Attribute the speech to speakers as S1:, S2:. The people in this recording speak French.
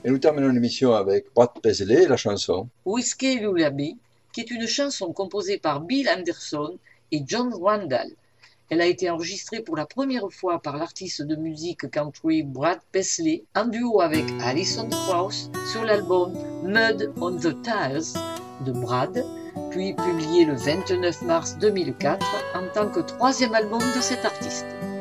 S1: Et nous terminons l'émission avec Brad Paisley et la chanson.
S2: Whiskey Lullaby, qui est une chanson composée par Bill Anderson et John Randall. Elle a été enregistrée pour la première fois par l'artiste de musique country Brad Paisley en duo avec Alison Krauss sur l'album Mud on the Tires de Brad, puis publié le 29 mars 2004 en tant que troisième album de cet artiste.